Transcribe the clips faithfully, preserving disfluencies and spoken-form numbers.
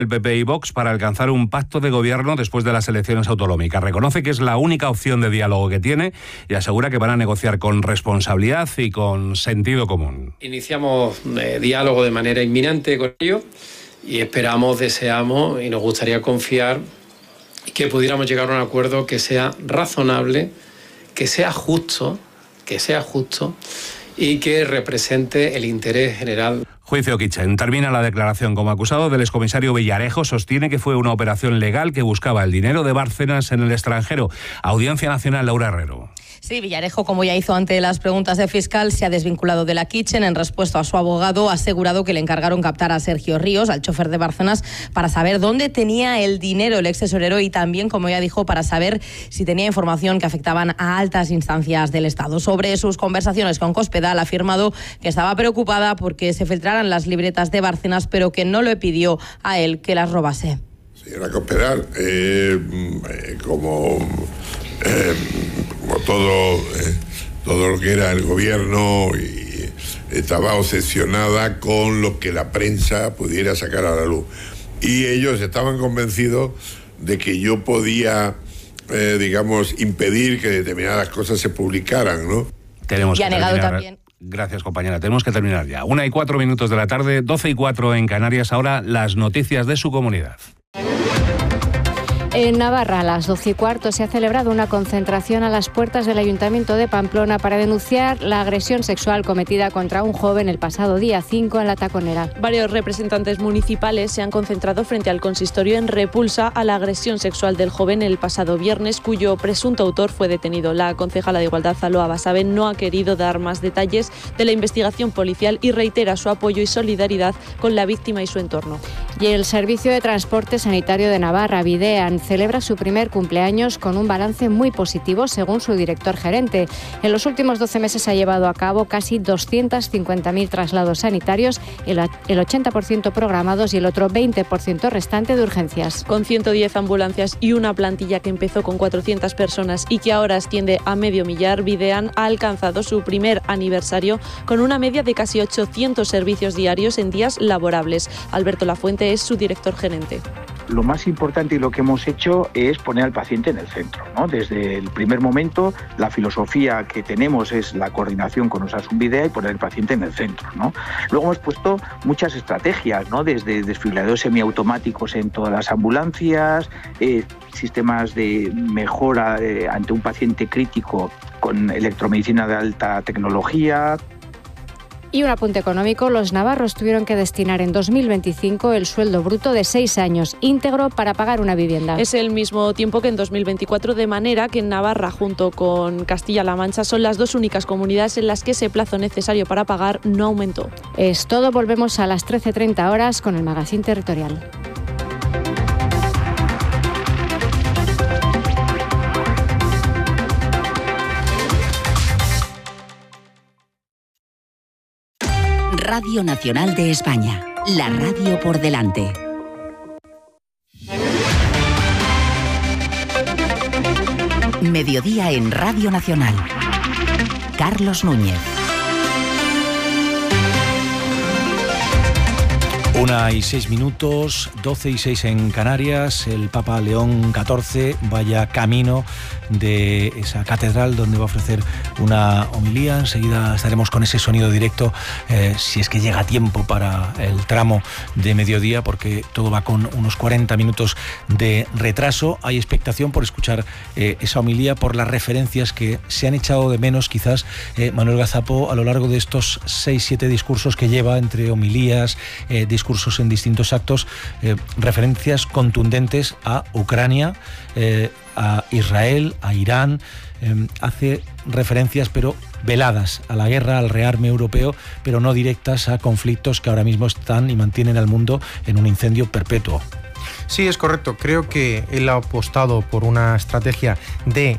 el P P y Vox para alcanzar un pacto de gobierno después de las elecciones autonómicas. Reconoce que es la única opción de diálogo que tiene y asegura que van a negociar con responsabilidad y con sentido común. Iniciamos eh, diálogo de manera inminente con ellos y esperamos, deseamos y nos gustaría confiar que pudiéramos llegar a un acuerdo que sea razonable, que sea justo, que sea justo y que represente el interés general. Juicio Kitchen. Termina la declaración como acusado del excomisario Villarejo. Sostiene que fue una operación legal que buscaba el dinero de Bárcenas en el extranjero. Audiencia Nacional, Laura Herrero. Sí, Villarejo, como ya hizo ante las preguntas del fiscal, se ha desvinculado de la Kitchen. En respuesta a su abogado, ha asegurado que le encargaron captar a Sergio Ríos, al chofer de Bárcenas, para saber dónde tenía el dinero el ex tesorero y también, como ya dijo, para saber si tenía información que afectaban a altas instancias del Estado. Sobre sus conversaciones con Cospedal, ha afirmado que estaba preocupada porque se filtraran las libretas de Bárcenas, pero que no le pidió a él que las robase. Señora Cospedal, eh, eh, como... Eh, como todo, eh, todo lo que era el gobierno, y estaba obsesionada con lo que la prensa pudiera sacar a la luz. Y ellos estaban convencidos de que yo podía, eh, digamos, impedir que determinadas cosas se publicaran, ¿no? Tenemos y ha que negado terminar. también. Gracias, compañera. Tenemos que terminar ya. Una y cuatro minutos de la tarde, doce y cuatro en Canarias. Ahora las noticias de su comunidad. En Navarra, a las doce y cuarto, se ha celebrado una concentración a las puertas del Ayuntamiento de Pamplona para denunciar la agresión sexual cometida contra un joven el pasado día cinco en La Taconera. Varios representantes municipales se han concentrado frente al consistorio en repulsa a la agresión sexual del joven el pasado viernes, cuyo presunto autor fue detenido. La concejala de Igualdad, Aloa Basabe, no ha querido dar más detalles de la investigación policial y reitera su apoyo y solidaridad con la víctima y su entorno. Y el Servicio de Transporte Sanitario de Navarra, Videan, celebra su primer cumpleaños con un balance muy positivo, según su director gerente. En los últimos doce meses se ha llevado a cabo casi doscientos cincuenta mil traslados sanitarios, el ochenta por ciento programados y el otro veinte por ciento restante de urgencias. Con ciento diez ambulancias y una plantilla que empezó con cuatrocientas personas y que ahora asciende a medio millar, Videan ha alcanzado su primer aniversario con una media de casi ochocientos servicios diarios en días laborables. Alberto Lafuente es su director gerente. Lo más importante y lo que hemos hecho es poner al paciente en el centro, ¿no? Desde el primer momento, la filosofía que tenemos es la coordinación con Osasun Bidea y poner al paciente en el centro, ¿no? Luego hemos puesto muchas estrategias, ¿no? Desde desfibriladores semiautomáticos en todas las ambulancias, eh, sistemas de mejora eh, ante un paciente crítico con electromedicina de alta tecnología. Y un apunte económico, los navarros tuvieron que destinar en dos mil veinticinco el sueldo bruto de seis años íntegro para pagar una vivienda. Es el mismo tiempo que en dos mil veinticuatro, de manera que en Navarra, junto con Castilla-La Mancha, son las dos únicas comunidades en las que ese plazo necesario para pagar no aumentó. Es todo, volvemos a las trece treinta horas con el Magazín Territorial. Radio Nacional de España, la radio por delante. Mediodía en Radio Nacional. Carlos Núñez. Una y seis minutos, doce y seis en Canarias. El Papa León catorce vaya camino de esa catedral donde va a ofrecer una homilía. Enseguida estaremos con ese sonido directo, eh, si es que llega a tiempo para el tramo de mediodía, porque todo va con unos cuarenta minutos de retraso. Hay expectación por escuchar eh, esa homilía, por las referencias que se han echado de menos quizás eh, Manuel Gazapo a lo largo de estos seis siete discursos que lleva, entre homilías, eh, discursos en distintos actos, eh, referencias contundentes a Ucrania, eh, a Israel, a Irán. Eh, hace referencias pero veladas a la guerra, al rearme europeo, pero no directas a conflictos que ahora mismo están y mantienen al mundo en un incendio perpetuo. Sí, es correcto. Creo que él ha apostado por una estrategia de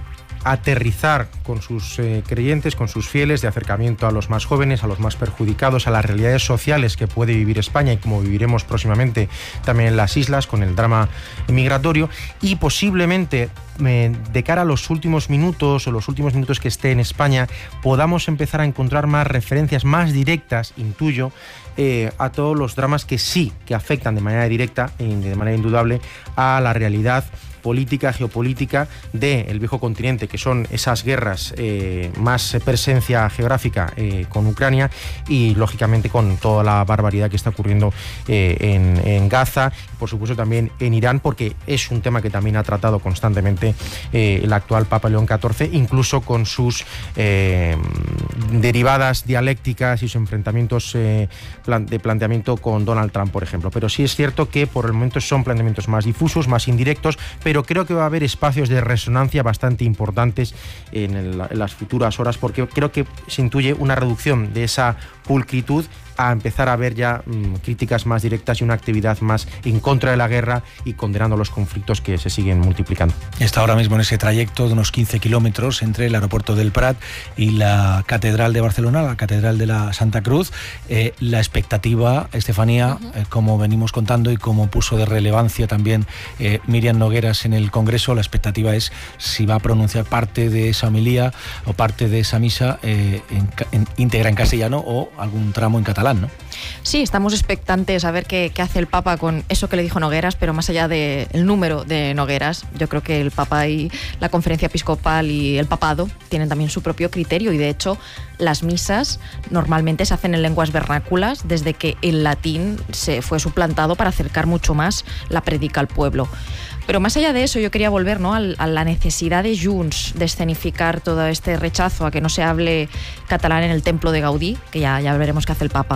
aterrizar con sus eh, creyentes, con sus fieles, de acercamiento a los más jóvenes, a los más perjudicados, a las realidades sociales que puede vivir España y como viviremos próximamente también en las islas con el drama migratorio, y posiblemente eh, de cara a los últimos minutos o los últimos minutos que esté en España podamos empezar a encontrar más referencias más directas, intuyo, eh, a todos los dramas que sí, que afectan de manera directa y de manera indudable a la realidad política, geopolítica del viejo continente, que son esas guerras, eh, más presencia geográfica eh, con Ucrania y lógicamente con toda la barbaridad que está ocurriendo eh, en, en Gaza, y por supuesto también en Irán, porque es un tema que también ha tratado constantemente eh, el actual Papa León catorce, incluso con sus eh, derivadas dialécticas y sus enfrentamientos eh, plan, de planteamiento con Donald Trump, por ejemplo. Pero sí es cierto que por el momento son planteamientos más difusos, más indirectos, pero pero creo que va a haber espacios de resonancia bastante importantes en, el, en las futuras horas, porque creo que se intuye una reducción de esa pulcritud a empezar a ver ya mmm, críticas más directas y una actividad más en contra de la guerra y condenando los conflictos que se siguen multiplicando. Está ahora mismo en ese trayecto de unos quince kilómetros entre el aeropuerto del Prat y la Catedral de Barcelona, la Catedral de la Santa Cruz. Eh, la expectativa, Estefanía, uh-huh. eh, como venimos contando y como puso de relevancia también eh, Míriam Nogueras en el Congreso, la expectativa es si va a pronunciar parte de esa homilía o parte de esa misa eh, en, en, íntegra en castellano o algún tramo en catalán, ¿no? Sí, estamos expectantes a ver qué, qué hace el Papa con eso que le dijo Nogueras, pero más allá del número de Nogueras, yo creo que el Papa y la Conferencia Episcopal y el Papado tienen también su propio criterio, y de hecho las misas normalmente se hacen en lenguas vernáculas desde que el latín se fue suplantado para acercar mucho más la prédica al pueblo. Pero más allá de eso, yo quería volver, ¿no?, a la necesidad de Junts de escenificar todo este rechazo a que no se hable catalán en el templo de Gaudí, que ya, ya veremos qué hace el Papa.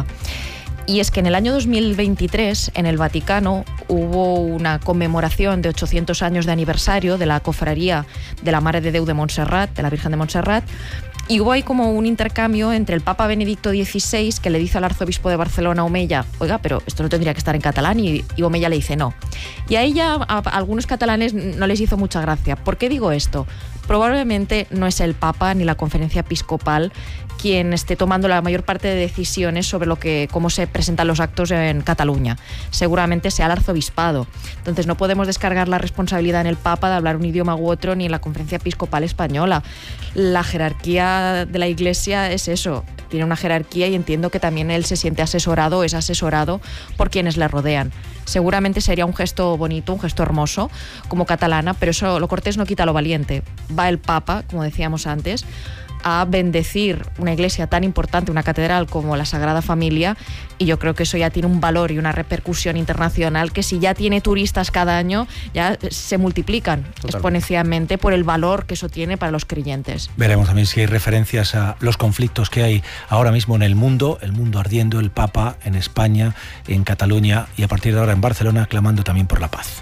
Y es que en el año dos mil veintitrés, en el Vaticano, hubo una conmemoración de ochocientos años de aniversario de la cofradía de la Mare de Déu de Montserrat, de la Virgen de Montserrat, y hubo ahí como un intercambio entre el Papa Benedicto dieciséis, que le dice al arzobispo de Barcelona, Omeya, oiga, pero esto no tendría que estar en catalán, y, y Omeya le dice no. Y a ella, a, a algunos catalanes no les hizo mucha gracia. ¿Por qué digo esto? Probablemente no es el Papa ni la Conferencia Episcopal quien esté tomando la mayor parte de decisiones sobre lo que, cómo se presentan los actos en Cataluña. Seguramente sea el arzobispado. Entonces no podemos descargar la responsabilidad en el Papa de hablar un idioma u otro, ni en la Conferencia Episcopal española. La jerarquía de la Iglesia es eso, tiene una jerarquía, y entiendo que también él se siente asesorado, es asesorado por quienes le rodean. Seguramente sería un gesto bonito, un gesto hermoso como catalana, pero eso, lo cortés no quita lo valiente. Va el Papa, como decíamos antes, a bendecir una iglesia tan importante, una catedral como la Sagrada Familia, y yo creo que eso ya tiene un valor y una repercusión internacional que, si ya tiene turistas cada año, ya se multiplican Totalmente. exponencialmente por el valor que eso tiene para los creyentes. Veremos también si hay referencias a los conflictos que hay ahora mismo en el mundo, el mundo ardiendo, el Papa en España, en Cataluña y a partir de ahora en Barcelona, clamando también por la paz.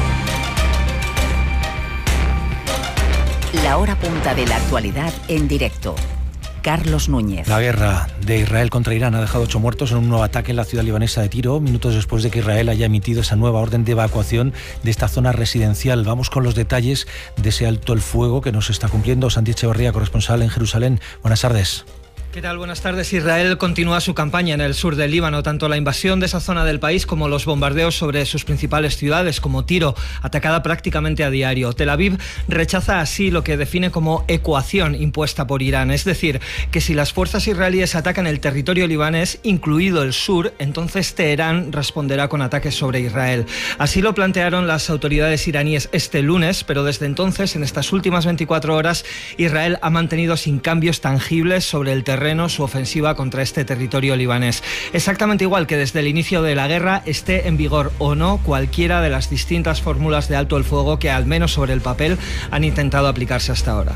La hora punta de la actualidad en directo. Carlos Núñez. La guerra de Israel contra Irán ha dejado ocho muertos en un nuevo ataque en la ciudad libanesa de Tiro, minutos después de que Israel haya emitido esa nueva orden de evacuación de esta zona residencial. Vamos con los detalles de ese alto el fuego que nos está cumpliendo Santi Echeverría, corresponsal en Jerusalén. Buenas tardes. ¿Qué tal? Buenas tardes. Israel continúa su campaña en el sur del Líbano. Tanto la invasión de esa zona del país como los bombardeos sobre sus principales ciudades, como Tiro, atacada prácticamente a diario. Tel Aviv rechaza así lo que define como ecuación impuesta por Irán. Es decir, que si las fuerzas israelíes atacan el territorio libanés, incluido el sur, entonces Teherán responderá con ataques sobre Israel. Así lo plantearon las autoridades iraníes este lunes, pero desde entonces, en estas últimas veinticuatro horas, Israel ha mantenido sin cambios tangibles sobre el terreno su ofensiva contra este territorio libanés. Exactamente igual que desde el inicio de la guerra, esté en vigor o no cualquiera de las distintas fórmulas de alto el fuego que, al menos sobre el papel, han intentado aplicarse hasta ahora.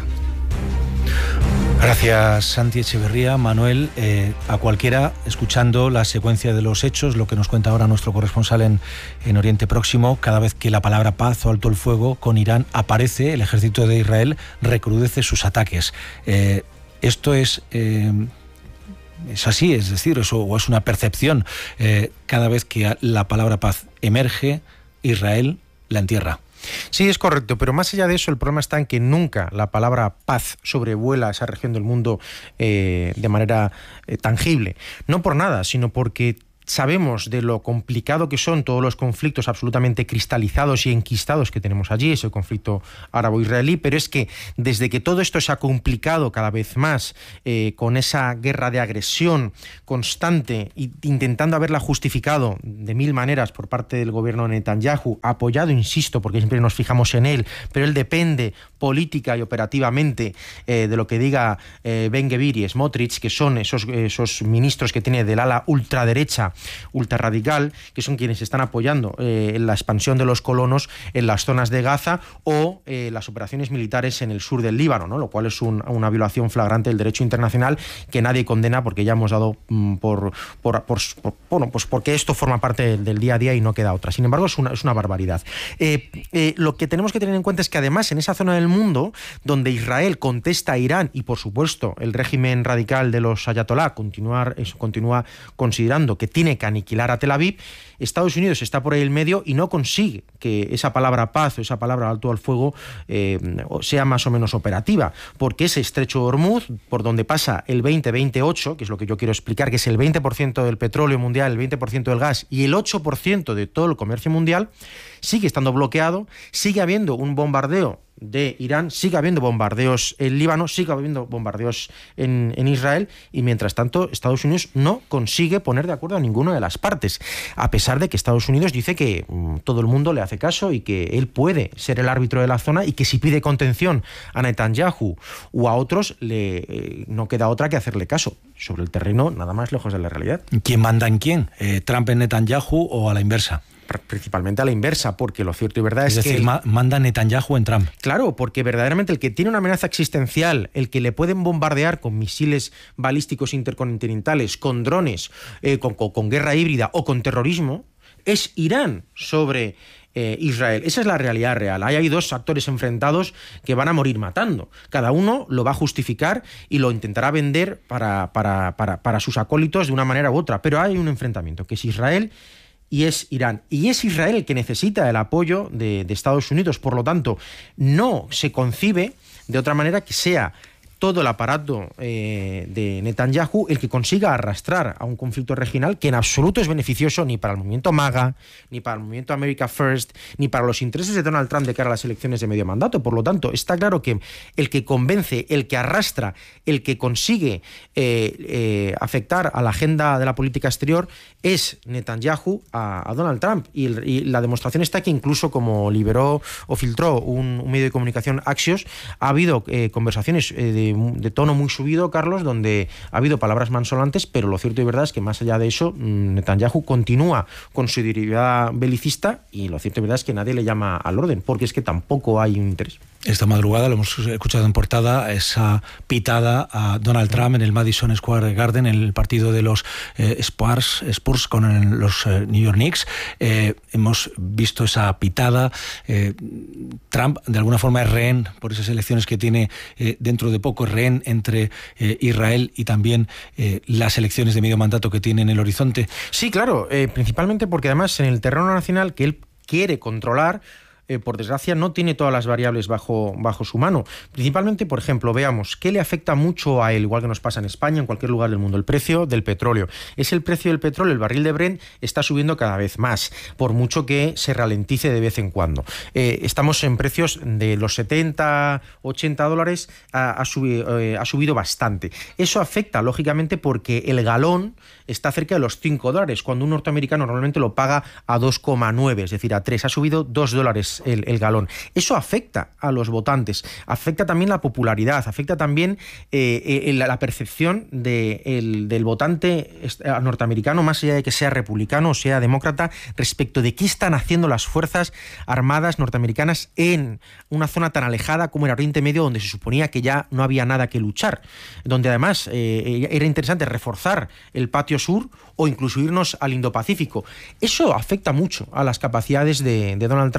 Gracias, Santi Echeverría. Manuel, eh, a cualquiera, escuchando la secuencia de los hechos, lo que nos cuenta ahora nuestro corresponsal en, en Oriente Próximo, cada vez que la palabra paz o alto el fuego con Irán aparece, el ejército de Israel recrudece sus ataques. Eh, Esto es, eh, es así, es decir, eso, o es una percepción. Eh, cada vez que la palabra paz emerge, Israel la entierra. Sí, es correcto, pero más allá de eso, el problema está en que nunca la palabra paz sobrevuela esa región del mundo eh, de manera eh, tangible. No por nada, sino porque sabemos de lo complicado que son todos los conflictos absolutamente cristalizados y enquistados que tenemos allí, ese conflicto árabo-israelí, pero es que desde que todo esto se ha complicado cada vez más, eh, con esa guerra de agresión constante, e intentando haberla justificado de mil maneras por parte del gobierno de Netanyahu, apoyado, insisto, porque siempre nos fijamos en él, pero él depende política y operativamente eh, de lo que diga eh, Ben-Gvir y Smotrich, que son esos, esos ministros que tiene del ala ultraderecha, ultrarradical, que son quienes están apoyando eh, la expansión de los colonos en las zonas de Gaza o eh, las operaciones militares en el sur del Líbano, ¿no? Lo cual es un, una violación flagrante del derecho internacional que nadie condena, porque ya hemos dado mm, por, por, por, por bueno, pues porque esto forma parte del, del día a día y no queda otra. Sin embargo, es una, es una barbaridad. Eh, eh, lo que tenemos que tener en cuenta es que además en esa zona del mundo donde Israel contesta a Irán y por supuesto el régimen radical de los ayatolá continúa, continúa considerando que tiene que aniquilar a Tel Aviv, Estados Unidos está por ahí en medio y no consigue que esa palabra paz o esa palabra alto al fuego eh, sea más o menos operativa, porque ese estrecho de Hormuz, por donde pasa el veinte veintiocho, que es lo que yo quiero explicar, que es el veinte por ciento del petróleo mundial, el veinte por ciento del gas y el ocho por ciento de todo el comercio mundial, sigue estando bloqueado, sigue habiendo un bombardeo de Irán, sigue habiendo bombardeos en Líbano, sigue habiendo bombardeos en, en Israel, y mientras tanto Estados Unidos no consigue poner de acuerdo a ninguna de las partes, a pesar de que Estados Unidos dice que mmm, todo el mundo le hace caso y que él puede ser el árbitro de la zona y que si pide contención a Netanyahu o a otros le, eh, no queda otra que hacerle caso. Sobre el terreno, nada más lejos de la realidad. ¿Quién manda en quién? Eh, ¿Trump en Netanyahu o a la inversa? Principalmente a la inversa, porque lo cierto y verdad es, es decir, que... ma manda Netanyahu en Trump. Claro, porque verdaderamente el que tiene una amenaza existencial, el que le pueden bombardear con misiles balísticos intercontinentales, con drones, eh, con, con, con guerra híbrida o con terrorismo, es Irán sobre eh, Israel. Esa es la realidad real. Ahí hay dos actores enfrentados que van a morir matando. Cada uno lo va a justificar y lo intentará vender para, para, para, para sus acólitos de una manera u otra. Pero hay un enfrentamiento, que es Israel y es Irán. Y es Israel el que necesita el apoyo de, de Estados Unidos. Por lo tanto, no se concibe de otra manera que sea todo el aparato eh, de Netanyahu el que consiga arrastrar a un conflicto regional que en absoluto es beneficioso ni para el movimiento MAGA, ni para el movimiento America First, ni para los intereses de Donald Trump de cara a las elecciones de medio mandato. Por lo tanto, está claro que el que convence, el que arrastra, el que consigue eh, eh, afectar a la agenda de la política exterior es Netanyahu a, a Donald Trump. Y, el, y la demostración está que incluso, como liberó o filtró un, un medio de comunicación, Axios, ha habido eh, conversaciones eh, de de tono muy subido, Carlos, donde ha habido palabras mansolantes, pero lo cierto y verdad es que más allá de eso, Netanyahu continúa con su derivada belicista y lo cierto y verdad es que nadie le llama al orden, porque es que tampoco hay un interés. Esta madrugada lo hemos escuchado en portada, esa pitada a Donald Trump en el Madison Square Garden, en el partido de los eh, Spurs, Spurs con el, los eh, New York Knicks. Eh, hemos visto esa pitada. Eh, Trump, de alguna forma, es rehén por esas elecciones que tiene eh, dentro de poco, es rehén entre eh, Israel y también eh, las elecciones de medio mandato que tiene en el horizonte. Sí, claro, eh, principalmente porque además en el terreno nacional que él quiere controlar, Eh, por desgracia, no tiene todas las variables bajo, bajo su mano. Principalmente, por ejemplo, veamos, ¿qué le afecta mucho a él, igual que nos pasa en España, en cualquier lugar del mundo? El precio del petróleo. Es el precio del petróleo, el barril de Brent está subiendo cada vez más, por mucho que se ralentice de vez en cuando. Eh, estamos en precios de los setenta, ochenta dólares, ha, ha, subido, eh, ha subido bastante. Eso afecta, lógicamente, porque el galón está cerca de los cinco dólares, cuando un norteamericano normalmente lo paga a dos coma nueve, es decir, a tres. Ha subido dos dólares El, el galón. Eso afecta a los votantes, afecta también la popularidad, afecta también eh, eh, la, la percepción de, el, del votante norteamericano, más allá de que sea republicano o sea demócrata, respecto de qué están haciendo las fuerzas armadas norteamericanas en una zona tan alejada como el Oriente Medio, donde se suponía que ya no había nada que luchar, donde además eh, era interesante reforzar el patio sur o incluso irnos al Indo-Pacífico. Eso afecta mucho a las capacidades de, de Donald Trump, al margen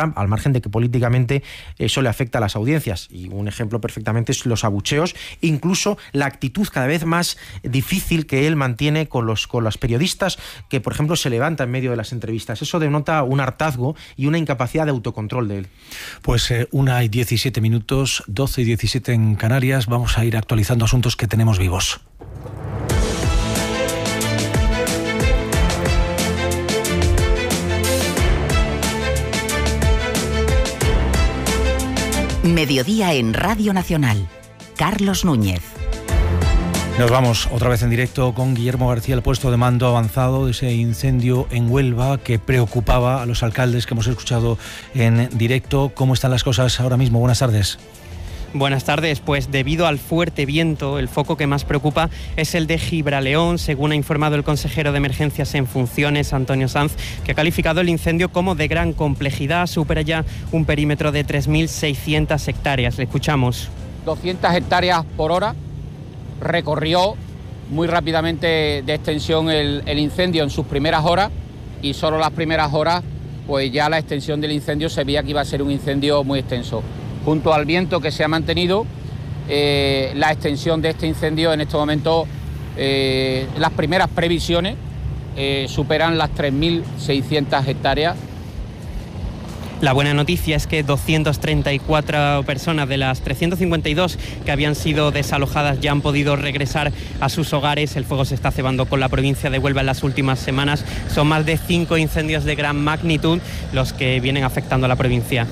margen de que políticamente eso le afecta a las audiencias. Y un ejemplo perfectamente es los abucheos, incluso la actitud cada vez más difícil que él mantiene con los, con los periodistas que, por ejemplo, se levantan en medio de las entrevistas. Eso denota un hartazgo y una incapacidad de autocontrol de él. Pues eh, una y diecisiete minutos, doce y diecisiete en Canarias. Vamos a ir actualizando asuntos que tenemos vivos. Mediodía en Radio Nacional. Carlos Núñez. Nos vamos otra vez en directo con Guillermo García, el puesto de mando avanzado de ese incendio en Huelva que preocupaba a los alcaldes que hemos escuchado en directo. ¿Cómo están las cosas ahora mismo? Buenas tardes. Buenas tardes. Pues debido al fuerte viento, el foco que más preocupa es el de Gibraleón, según ha informado el consejero de Emergencias en funciones, Antonio Sanz, que ha calificado el incendio como de gran complejidad. Supera ya un perímetro de tres mil seiscientas hectáreas. Le escuchamos. doscientas hectáreas por hora. Recorrió muy rápidamente de extensión el, el incendio en sus primeras horas, y solo las primeras horas pues ya la extensión del incendio se veía que iba a ser un incendio muy extenso. Junto al viento que se ha mantenido, eh, la extensión de este incendio en este momento, eh, las primeras previsiones eh, superan las tres mil seiscientas hectáreas. La buena noticia es que doscientas treinta y cuatro personas de las trescientas cincuenta y dos que habían sido desalojadas ya han podido regresar a sus hogares. El fuego se está cebando con la provincia de Huelva en las últimas semanas. Son más de cinco incendios de gran magnitud los que vienen afectando a la provincia.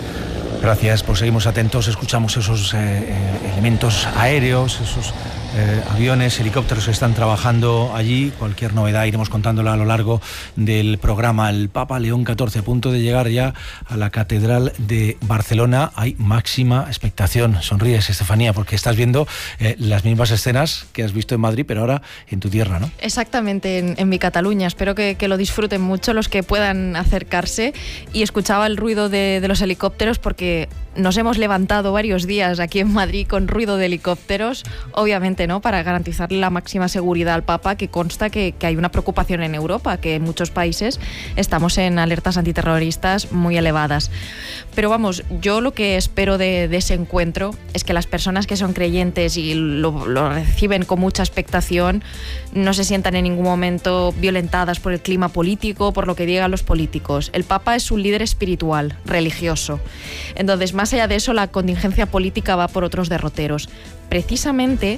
Gracias, pues seguimos atentos, escuchamos esos eh, elementos aéreos, esos eh, aviones, helicópteros que están trabajando allí. Cualquier novedad iremos contándola a lo largo del programa. El Papa León catorce, a punto de llegar ya a la Catedral de Barcelona. Hay máxima expectación. Sonríes, Estefanía, porque estás viendo eh, las mismas escenas que has visto en Madrid, pero ahora en tu tierra, ¿no? Exactamente, en, en mi Cataluña. Espero que, que lo disfruten mucho los que puedan acercarse. Y escuchaba el ruido de, de los helicópteros porque nos hemos levantado varios días aquí en Madrid con ruido de helicópteros, obviamente, ¿no?, para garantizar la máxima seguridad al Papa, que consta que, que hay una preocupación en Europa, que en muchos países estamos en alertas antiterroristas muy elevadas. Pero vamos, yo lo que espero de, de ese encuentro es que las personas que son creyentes y lo, lo reciben con mucha expectación no se sientan en ningún momento violentadas por el clima político, por lo que digan los políticos. El Papa es un líder espiritual, religioso. Entonces, más allá de eso, la contingencia política va por otros derroteros. Precisamente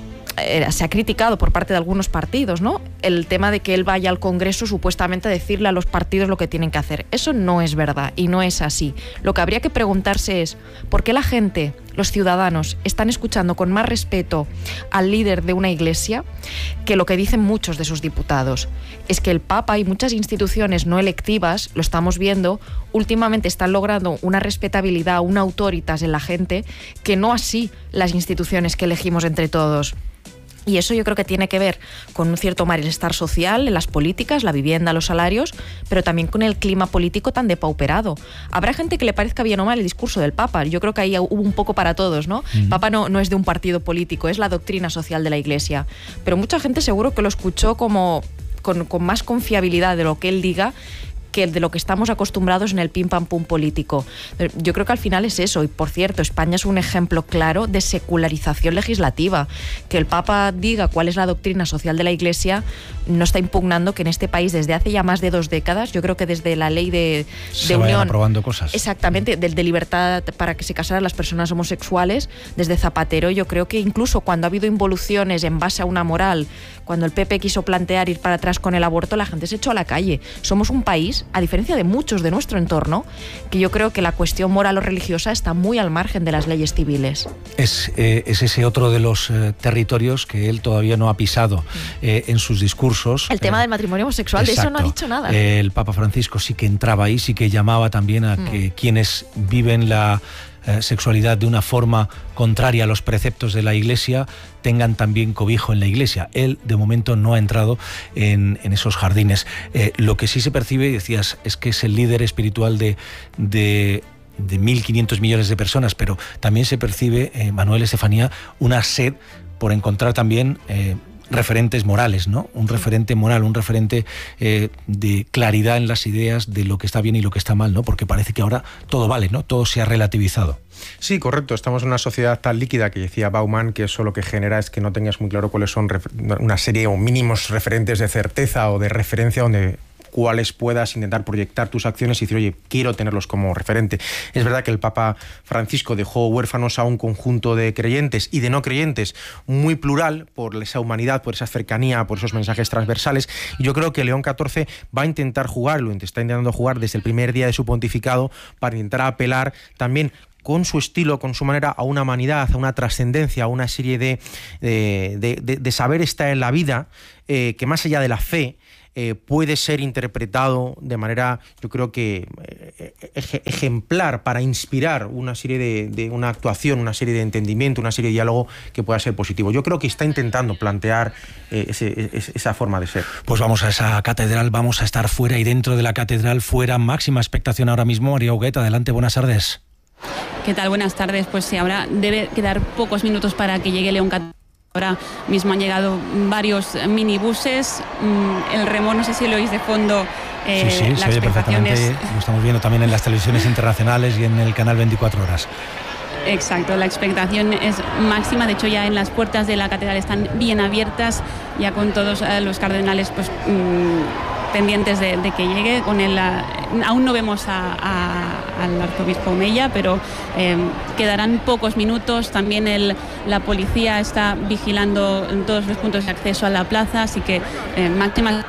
eh, se ha criticado por parte de algunos partidos, ¿no?, el tema de que él vaya al Congreso supuestamente a decirle a los partidos lo que tienen que hacer. Eso no es verdad y no es así. Lo que habría que preguntarse es ¿por qué la gente, los ciudadanos, están escuchando con más respeto al líder de una iglesia que lo que dicen muchos de sus diputados? Es que el Papa y muchas instituciones no electivas, lo estamos viendo, últimamente están logrando una respetabilidad, una autoritas en la gente, que no así las instituciones que elegimos entre todos. Y eso yo creo que tiene que ver con un cierto malestar social en las políticas, la vivienda, los salarios, pero también con el clima político tan depauperado. Habrá gente que le parezca bien o mal el discurso del Papa. Yo creo que ahí hubo un poco para todos, ¿no? Mm. El Papa no, no es de un partido político, es la doctrina social de la Iglesia. Pero mucha gente seguro que lo escuchó como con, con más confiabilidad de lo que él diga que de lo que estamos acostumbrados en el pim pam pum político. Yo creo que al final es eso. Y por cierto, España es un ejemplo claro de secularización legislativa. Que el Papa diga cuál es la doctrina social de la Iglesia no está impugnando que en este país desde hace ya más de dos décadas, yo creo que desde la ley de, se de vayan unión, aprobando cosas. Exactamente, de, de libertad para que se casaran las personas homosexuales, desde Zapatero, yo creo que incluso cuando ha habido involuciones en base a una moral, cuando el P P quiso plantear ir para atrás con el aborto, la gente se echó a la calle. Somos un país, a diferencia de muchos de nuestro entorno, que yo creo que la cuestión moral o religiosa está muy al margen de las leyes civiles. Es, eh, es ese otro de los eh, territorios que él todavía no ha pisado eh, en sus discursos. El tema eh, del matrimonio homosexual, exacto. De eso no ha dicho nada. Eh, el Papa Francisco sí que entraba ahí, sí que llamaba también a mm. que quienes viven la eh, sexualidad de una forma contraria a los preceptos de la Iglesia tengan también cobijo en la Iglesia. Él, de momento, no ha entrado en, en esos jardines. Eh, lo que sí se percibe, decías, es que es el líder espiritual de... de de mil quinientos millones de personas, pero también se percibe, eh, Manuel, Estefanía, una sed por encontrar también eh, referentes morales, ¿no? Un referente moral, un referente eh, de claridad en las ideas de lo que está bien y lo que está mal, ¿no? Porque parece que ahora todo vale, ¿no? Todo se ha relativizado. Sí, correcto. Estamos en una sociedad tan líquida que decía Bauman que eso lo que genera es que no tengas muy claro cuáles son una serie o mínimos referentes de certeza o de referencia donde cuáles puedas intentar proyectar tus acciones y decir, oye, quiero tenerlos como referente. Es verdad que el Papa Francisco dejó huérfanos a un conjunto de creyentes y de no creyentes muy plural por esa humanidad, por esa cercanía, por esos mensajes transversales. Y yo creo que León catorce va a intentar jugar, lo está intentando jugar desde el primer día de su pontificado para intentar apelar también con su estilo, con su manera, a una humanidad, a una trascendencia, a una serie de, de, de, de, de saber estar en la vida, eh, que más allá de la fe, Eh, puede ser interpretado de manera, yo creo que eh, ej ejemplar para inspirar una serie de, de una actuación, una serie de entendimiento, una serie de diálogo que pueda ser positivo. Yo creo que está intentando plantear eh, ese, ese, esa forma de ser. Pues vamos a esa catedral, vamos a estar fuera y dentro de la catedral, fuera, máxima expectación ahora mismo. María Huguet, adelante, buenas tardes. ¿Qué tal? Buenas tardes. Pues sí, ahora debe quedar pocos minutos para que llegue León catorce. Ahora mismo han llegado varios minibuses, el remor, no sé si lo oís de fondo. Eh, sí, sí, la se oye perfectamente, es... lo estamos viendo también en las televisiones internacionales y en el canal veinticuatro horas. Exacto, la expectación es máxima, de hecho ya en las puertas de la catedral están bien abiertas, ya con todos eh, los cardenales pues mmm, pendientes de, de que llegue. Con él, aún no vemos a, a, al arzobispo Mella, pero eh, quedarán pocos minutos. También el, la policía está vigilando en todos los puntos de acceso a la plaza, así que eh, máxima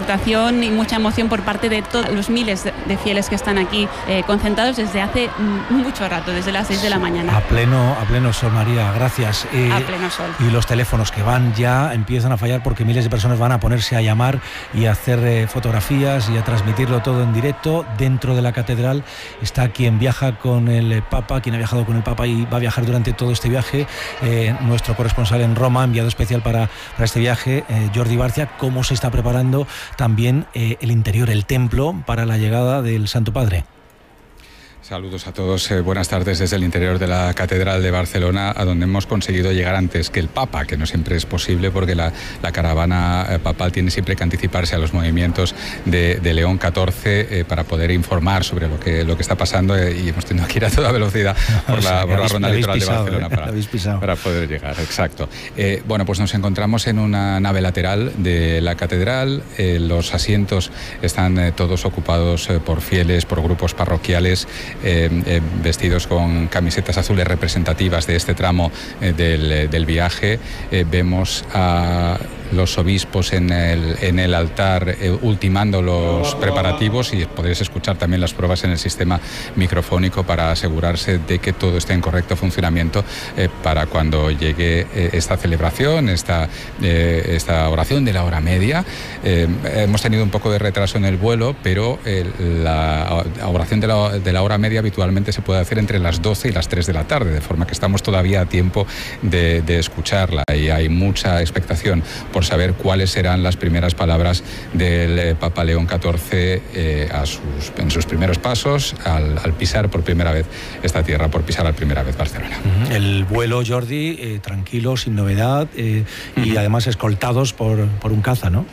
y mucha emoción por parte de todos los miles de fieles que están aquí eh, concentrados desde hace mucho rato, desde las seis de la mañana. A pleno, a pleno sol, María, gracias. Eh, a pleno sol. Y los teléfonos que van ya empiezan a fallar porque miles de personas van a ponerse a llamar y a hacer eh, fotografías y a transmitirlo todo en directo. Dentro de la catedral está quien viaja con el Papa, quien ha viajado con el Papa y va a viajar durante todo este viaje, eh, nuestro corresponsal en Roma, enviado especial para, para este viaje, eh, Jordi Barcia. ¿Cómo se está preparando también eh, el interior, el templo, para la llegada del Santo Padre? Saludos a todos, eh, buenas tardes desde el interior de la Catedral de Barcelona, a donde hemos conseguido llegar antes que el Papa, que no siempre es posible porque la, la caravana eh, papal tiene siempre que anticiparse a los movimientos de, de León catorce eh, para poder informar sobre lo que, lo que está pasando eh, y hemos tenido que ir a toda velocidad por la, por la ronda litoral de Barcelona eh, para, para poder llegar, exacto. Eh, bueno, pues nos encontramos en una nave lateral de la Catedral, eh, los asientos están eh, todos ocupados eh, por fieles, por grupos parroquiales, Eh, eh, vestidos con camisetas azules representativas de este tramo eh, del, del viaje. Eh, vemos a los obispos en el, en el altar eh, ultimando los preparativos y podréis escuchar también las pruebas en el sistema microfónico para asegurarse de que todo esté en correcto funcionamiento eh, para cuando llegue eh, esta celebración, esta, eh, esta oración de la hora media. Eh, hemos tenido un poco de retraso en el vuelo, pero eh, la oración de la, de la hora media habitualmente se puede hacer entre las doce y las tres de la tarde, de forma que estamos todavía a tiempo de, de escucharla y hay mucha expectación por saber cuáles serán las primeras palabras del eh, Papa León catorce eh, a sus, en sus primeros pasos al, al pisar por primera vez esta tierra, por pisar por primera vez Barcelona. El vuelo, Jordi, eh, tranquilo, sin novedad eh, uh-huh. y además escoltados por, por un caza, ¿no?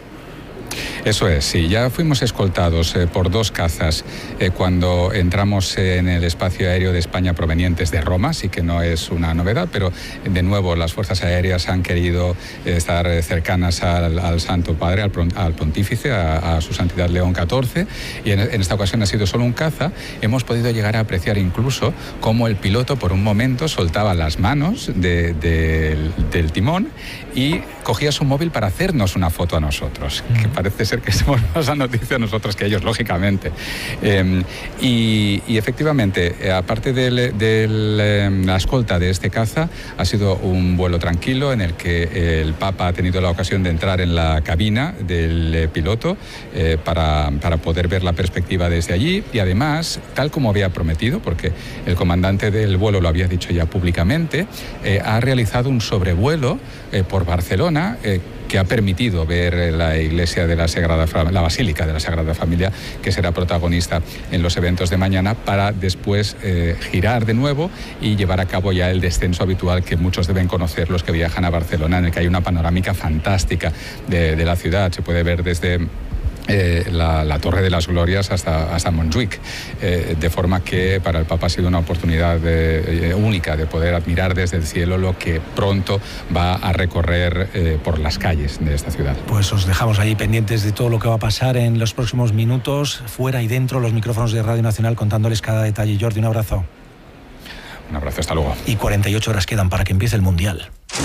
Eso es, sí, ya fuimos escoltados eh, por dos cazas eh, cuando entramos en el espacio aéreo de España provenientes de Roma, así que no es una novedad, pero de nuevo las fuerzas aéreas han querido eh, estar cercanas al, al Santo Padre, al, al Pontífice, a, a su Santidad León catorce, y en, en esta ocasión ha sido solo un caza. Hemos podido llegar a apreciar incluso cómo el piloto por un momento soltaba las manos de, de, del timón y cogía su móvil para hacernos una foto a nosotros, que parece ser que somos más la noticia nosotros que ellos, lógicamente. Eh, y, y efectivamente, eh, aparte de, de la escolta de este caza, ha sido un vuelo tranquilo en el que el Papa ha tenido la ocasión de entrar en la cabina del eh, piloto eh, para, para poder ver la perspectiva desde allí y además, tal como había prometido, porque el comandante del vuelo lo había dicho ya públicamente, eh, ha realizado un sobrevuelo eh, por Barcelona eh, que ha permitido ver la iglesia de la Sagrada, la Basílica de la Sagrada Familia, que será protagonista en los eventos de mañana, para después eh, girar de nuevo y llevar a cabo ya el descenso habitual que muchos deben conocer los que viajan a Barcelona, en el que hay una panorámica fantástica de, de la ciudad. Se puede ver desde Eh, la, la Torre de las Glorias hasta, hasta Montjuic, eh, de forma que para el Papa ha sido una oportunidad de, eh, única de poder admirar desde el cielo lo que pronto va a recorrer eh, por las calles de esta ciudad. Pues os dejamos ahí pendientes de todo lo que va a pasar en los próximos minutos, fuera y dentro, los micrófonos de Radio Nacional contándoles cada detalle. Jordi, un abrazo. Un abrazo, hasta luego. Y cuarenta y ocho horas quedan para que empiece el Mundial.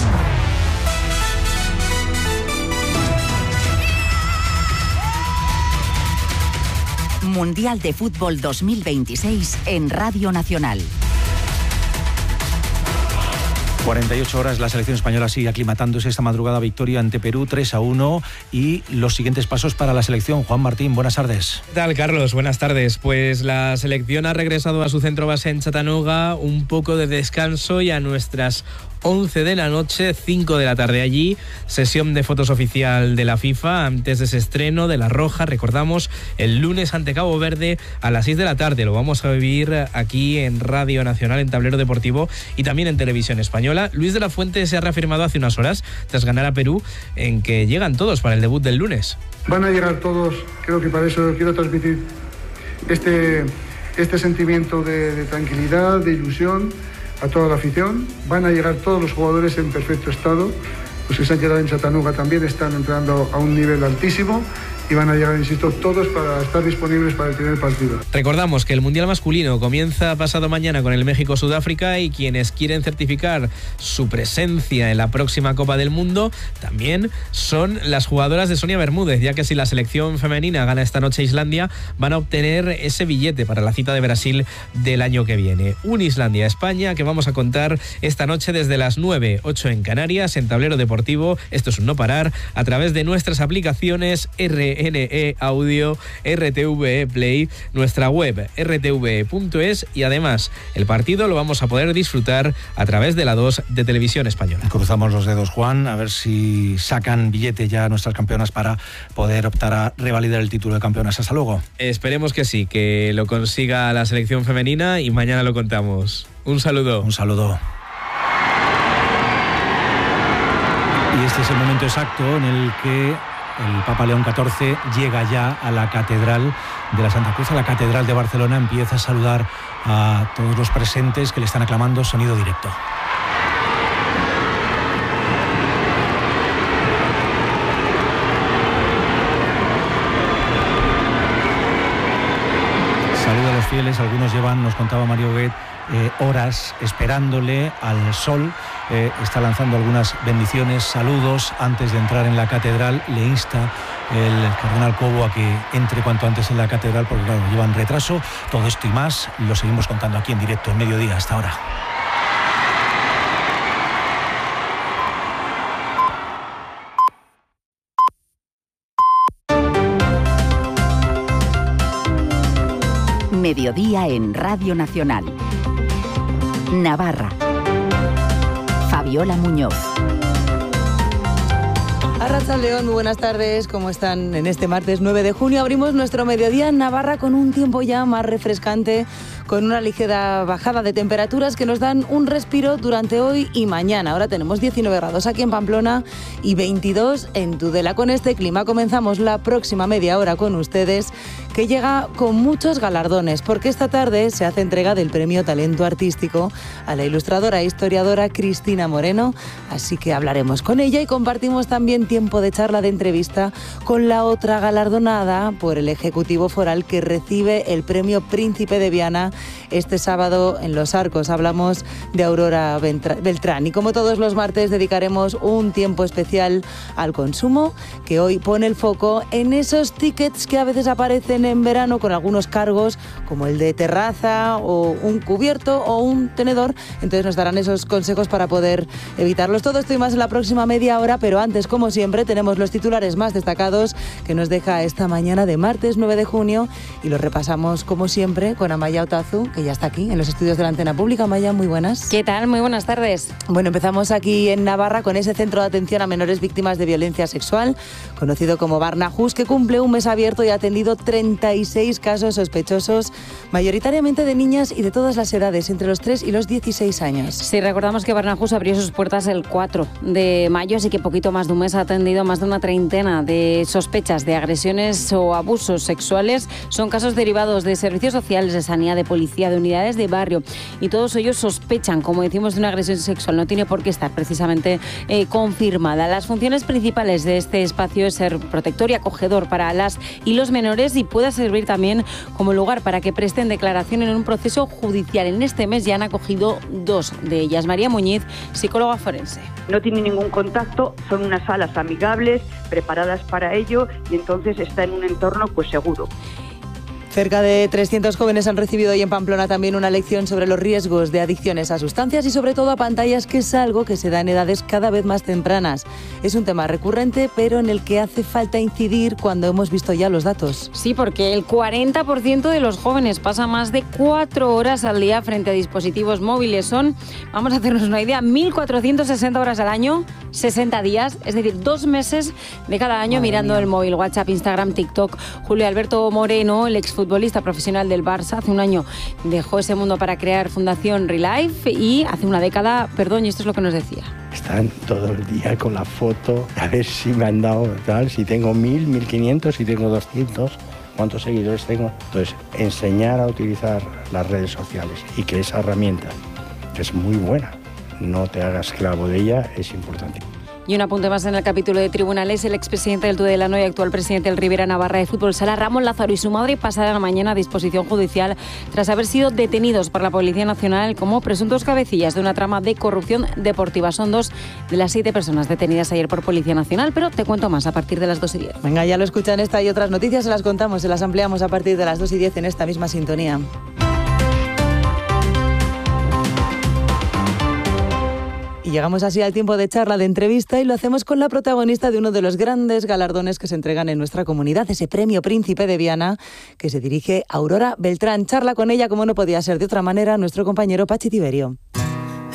Mundial de Fútbol dos mil veintiséis en Radio Nacional. cuarenta y ocho horas, la selección española sigue aclimatándose. Esta madrugada victoria ante Perú tres a uno y los siguientes pasos para la selección. Juan Martín, buenas tardes. ¿Qué tal, Carlos? Buenas tardes. Pues la selección ha regresado a su centro base en Chattanooga, un poco de descanso y a nuestras once de la noche, cinco de la tarde allí, sesión de fotos oficial de la FIFA antes de ese estreno de La Roja, recordamos, el lunes ante Cabo Verde a las seis de la tarde. Lo vamos a vivir aquí en Radio Nacional, en Tablero Deportivo y también en Televisión Española. Luis de la Fuente se ha reafirmado hace unas horas, tras ganar a Perú, en que llegan todos para el debut del lunes. Van a llegar todos, creo que para eso quiero transmitir este, este sentimiento de, de tranquilidad, de ilusión a toda la afición. Van a llegar todos los jugadores en perfecto estado. Los que se han quedado en Chattanooga también están entrando a un nivel altísimo y van a llegar, insisto, todos para estar disponibles para el primer partido. Recordamos que el Mundial masculino comienza pasado mañana con el México-Sudáfrica y quienes quieren certificar su presencia en la próxima Copa del Mundo también son las jugadoras de Sonia Bermúdez, ya que si la selección femenina gana esta noche a Islandia, van a obtener ese billete para la cita de Brasil del año que viene. Un Islandia-España que vamos a contar esta noche desde las nueve, ocho en Canarias, en Tablero Deportivo. Esto es un no parar, a través de nuestras aplicaciones R N E Audio, R T V E Play, nuestra web r t v e punto es y además el partido lo vamos a poder disfrutar a través de la dos de Televisión Española. Cruzamos los dedos, Juan, a ver si sacan billete ya nuestras campeonas para poder optar a revalidar el título de campeonas. Hasta luego. Esperemos que sí, que lo consiga la selección femenina y mañana lo contamos. Un saludo. Un saludo. Y este es el momento exacto en el que el Papa León catorce llega ya a la Catedral de la Santa Cruz, a la Catedral de Barcelona. Empieza a saludar a todos los presentes que le están aclamando. Sonido directo. Saluda a los fieles, algunos llevan, nos contaba Mario Guet, eh, horas esperándole al sol. Eh, está lanzando algunas bendiciones, saludos antes de entrar en la catedral. Le insta el cardenal Cobo a que entre cuanto antes en la catedral, porque claro, llevan retraso. Todo esto y más lo seguimos contando aquí en directo en Mediodía hasta ahora. Mediodía en Radio Nacional. Navarra. Fabiola Muñoz. Arratsaldeon, muy buenas tardes, ¿cómo están? En este martes nueve de junio abrimos nuestro mediodía en Navarra con un tiempo ya más refrescante, con una ligera bajada de temperaturas que nos dan un respiro durante hoy y mañana. Ahora tenemos diecinueve grados aquí en Pamplona y veintidós en Tudela. Con este clima comenzamos la próxima media hora con ustedes, que llega con muchos galardones, porque esta tarde se hace entrega del Premio Talento Artístico a la ilustradora e historiadora Cristina Moreno, así que hablaremos con ella y compartimos también tiempo de charla, de entrevista con la otra galardonada por el Ejecutivo Foral que recibe el Premio Príncipe de Viana este sábado en Los Arcos. Hablamos de Aurora Beltrán y como todos los martes dedicaremos un tiempo especial al consumo, que hoy pone el foco en esos tickets que a veces aparecen en verano con algunos cargos como el de terraza o un cubierto o un tenedor. Entonces nos darán esos consejos para poder evitarlos. Todo esto y más en la próxima media hora, pero antes, como siempre, tenemos los titulares más destacados que nos deja esta mañana de martes nueve de junio y los repasamos como siempre con Amaya Otazu. que ya está aquí en los estudios de la Antena Pública. Maya, muy buenas. ¿Qué tal? Muy buenas tardes. Bueno, empezamos aquí en Navarra con ese centro de atención a menores víctimas de violencia sexual, conocido como Barnahus, que cumple un mes abierto y ha atendido treinta y seis casos sospechosos, mayoritariamente de niñas y de todas las edades, entre los tres y los dieciséis años. Sí, recordamos que Barnahus abrió sus puertas el cuatro de mayo, así que poquito más de un mes ha atendido más de una treintena de sospechas de agresiones o abusos sexuales. Son casos derivados de servicios sociales, de sanidad, de policía, de unidades de barrio, y todos ellos sospechan, como decimos, de una agresión sexual. No tiene por qué estar precisamente eh, confirmada. Las funciones principales de este espacio es ser protector y acogedor para las y los menores, y pueda servir también como lugar para que presten declaración en un proceso judicial. En este mes ya han acogido dos de ellas. María Muñiz, psicóloga forense. No tiene ningún contacto, son unas salas amigables, preparadas para ello, y entonces está en un entorno pues seguro. Cerca de trescientos jóvenes han recibido hoy en Pamplona también una lección sobre los riesgos de adicciones a sustancias y sobre todo a pantallas, que es algo que se da en edades cada vez más tempranas. Es un tema recurrente, pero en el que hace falta incidir cuando hemos visto ya los datos. Sí, porque el cuarenta por ciento de los jóvenes pasa más de cuatro horas al día frente a dispositivos móviles. Son, vamos a hacernos una idea, mil cuatrocientas sesenta horas al año, sesenta días, es decir, dos meses de cada año. Madre mirando mía. El móvil, WhatsApp, Instagram, TikTok. Julio Alberto Moreno, el exfutbolista futbolista profesional del Barça, hace un año dejó ese mundo para crear Fundación Relife, y hace una década, perdón, y esto es lo que nos decía. Están todo el día con la foto, a ver si me han dado tal, si tengo mil, mil quinientos, si tengo doscientos, cuántos seguidores tengo. Entonces, enseñar a utilizar las redes sociales, y que esa herramienta, que es muy buena, no te hagas esclavo de ella, es importante. Y un apunte más en el capítulo de tribunales. El expresidente del Tudelano y actual presidente del Rivera Navarra de Fútbol Sala, Ramón Lázaro, y su madre pasarán mañana a disposición judicial tras haber sido detenidos por la Policía Nacional como presuntos cabecillas de una trama de corrupción deportiva. Son dos de las siete personas detenidas ayer por Policía Nacional, pero te cuento más a partir de las dos y diez. Venga, ya lo escuchan, esta y otras noticias se las contamos, se las ampliamos a partir de las dos y diez en esta misma sintonía. Y llegamos así al tiempo de charla, de entrevista, y lo hacemos con la protagonista de uno de los grandes galardones que se entregan en nuestra comunidad, ese Premio Príncipe de Viana, que se dirige a Aurora Beltrán. Charla con ella, como no podía ser de otra manera, nuestro compañero Pachi Tiberio.